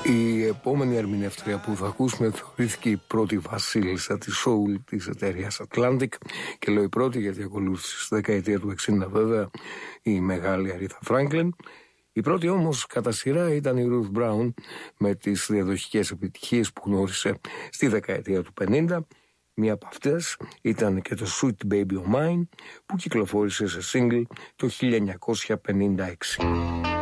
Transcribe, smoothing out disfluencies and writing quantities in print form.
Η επόμενη ερμηνεύτρια που θα ακούσουμε θεωρήθηκε η πρώτη βασίλισσα της soul της εταιρείας Atlantic, και λέω η πρώτη γιατί ακολούθησε στη δεκαετία του 60 βέβαια η μεγάλη Αρίθα Φράγκλιν. Η πρώτη όμως κατά σειρά ήταν η Ruth Brown με τις διαδοχικές επιτυχίες που γνώρισε στη δεκαετία του 50. Μία από αυτές ήταν και το Sweet Baby O' Mine που κυκλοφόρησε σε single το 1956.